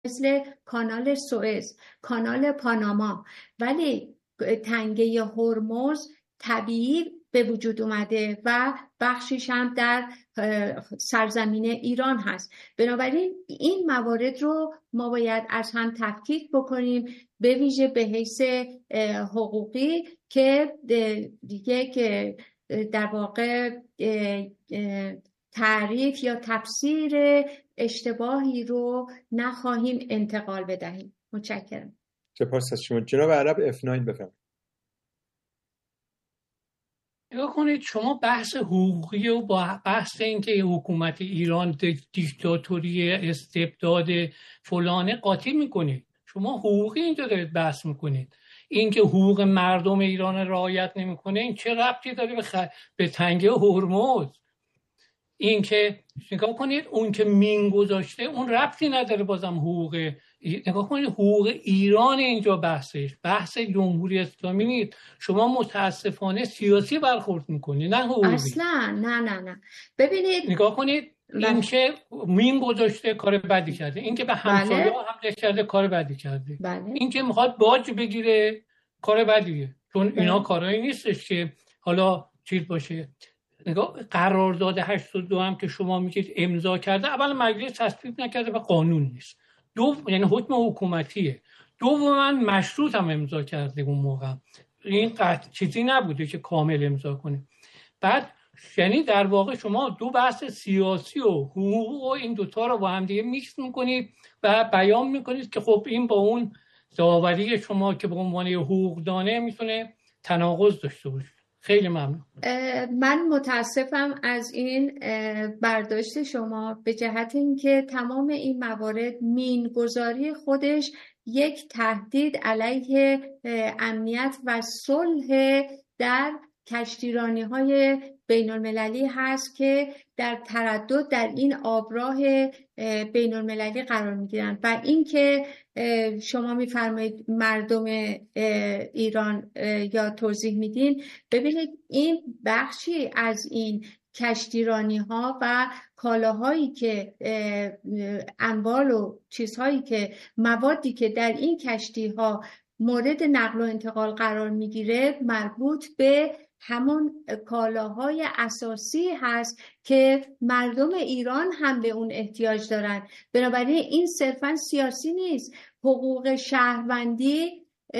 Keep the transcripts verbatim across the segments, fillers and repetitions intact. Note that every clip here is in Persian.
مثل کانال سوئز، کانال پاناما، ولی تنگه هرمز طبیعی به وجود اومده و بخشیش هم در سرزمین ایران هست. بنابراین این موارد رو ما باید از هم تفکیک بکنیم، به ویژه به حیث حقوقی که یک در واقع تعریف یا تفسیر اشتباهی رو نخواهیم انتقال بدهیم. متشکرم. سپاس از شما. جناب عرب اف نه بفرمایید. نگاه کنید، شما بحث حقوقی و با بحث اینکه حکومت ایران دیکتاتوری استبداد فلانه قاطی میکنید. شما حقوقی اینجا دارید بحث میکنید. اینکه حقوق مردم ایران رعایت نمیکنه این چه ربطی داره به, خ... به تنگه هرمز؟ اینکه نگاه کنید اون که مین گذاشته اون ربطی نداره بازم حقوق. نگاه کنید حقوق ایران اینجا بحثش، بحث جمهوری اسلامی نیست. شما متاسفانه سیاسی برخورد میکنید نه حقوقی. اصلا نه نه نه. ببینید نگاه کنید این که مین گذاشته کار بدی کرده، این که به همسایه بله. حمله کرده کار بدی کرده، بله. این که میخواد باج بگیره کار بدیه، چون بله. اینا کارایی نیستش که حالا چیز باشه. نگاه قرارداد هشتاد و دو هم که شما میگید امضا کرده، اول مجلس تصویب نکرده و قانون نیست. دو یعنی حکم حکومتیه. دوما مشروط هم امضا کرده اون موقع. این قطع چیزی نبوده که کامل امضا کنه. بعد یعنی در واقع شما دو بحث سیاسی و حقوق و این دوتا رو با هم دیگه میکس میکنید و بیان میکنید که خب این با اون داوری شما که به عنوان حقوق دانه میتونه تناقض داشته باشه. خیلی ممنون. من متاسفم از این برداشت شما به جهت اینکه تمام این موارد مینگذاری خودش یک تهدید علیه امنیت و صلح در کشتیرانی های بین المللی هست که در تردد در این آبراه بین المللی قرار می گیرند. و اینکه شما میفرمایید مردم ایران یا توضیح میدین، ببینید این بخشی از این کشتیرانی ها و کالاهایی که اموال و چیزهایی که موادی که در این کشتی ها مورد نقل و انتقال قرار میگیره مربوط به همون کالاهای اساسی هست که مردم ایران هم به اون احتیاج دارن. بنابراین این صرفا سیاسی نیست. حقوق شهروندی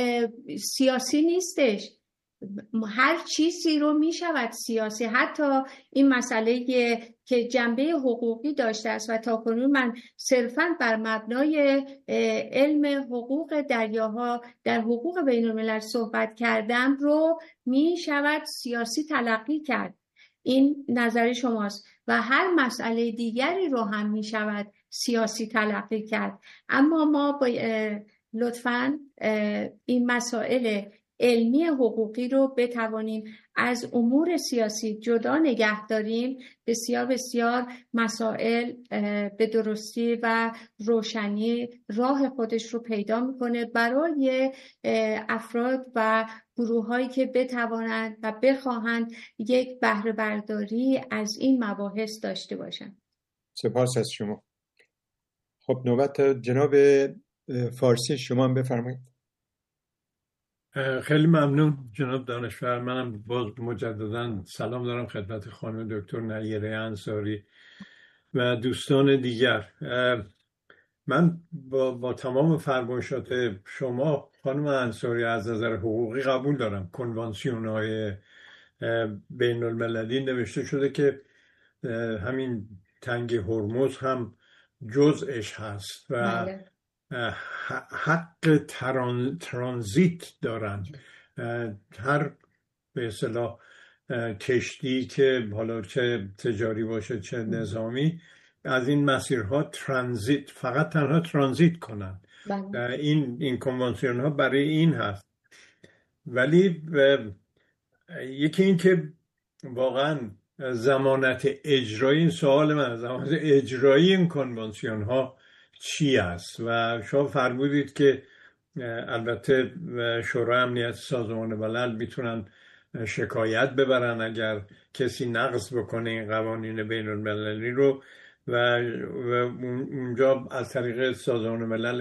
سیاسی نیستش. هر چیزی رو می شود سیاسی، حتی این مسئله که جنبه حقوقی داشته است و تاکنون من صرفاً بر مبنای علم حقوق دریاها در حقوق بین الملل صحبت کردم رو می شود سیاسی تلقی کرد. این نظر شماست و هر مسئله دیگری رو هم می شود سیاسی تلقی کرد. اما ما با لطفاً این مسائل علمی حقوقی رو بتوانیم از امور سیاسی جدا نگه داریم. بسیار بسیار مسائل به درستی و روشنی راه خودش رو پیدا میکنه برای افراد و گروه‌هایی که بتوانند و بخواهند یک بهره برداری از این مباحث داشته باشند. سپاس از شما. خب نوبت جناب فارسی شما هم بفرمایید. خیلی ممنون جناب دانشور. منم باز مجددا سلام دارم خدمت خانم دکتر نیره انصاری و دوستان دیگر. من با, با تمام فرمایشات شما خانم انصاری از نظر حقوقی قبول دارم. کنوانسیون های بین المللی نوشته شده که همین تنگه هرمز هم جزءش هست و بله. حق تران، ترانزیت دارن. هر به اصطلاح کشتی که حالا چه تجاری باشه چه نظامی از این مسیرها ترانزیت، فقط تنها ترانزیت کنن. این این کنوانسیون ها برای این هست. ولی یکی این که واقعا ضمانت اجرایی، این سوال من، ضمانت اجرایی این کنوانسیون ها چی است؟ و شما فرمودید که البته شورای امنیت سازمان ملل میتونن شکایت ببرن اگر کسی نقض بکنه این قوانین بین المللی رو، و, و اونجا از طریق سازمان ملل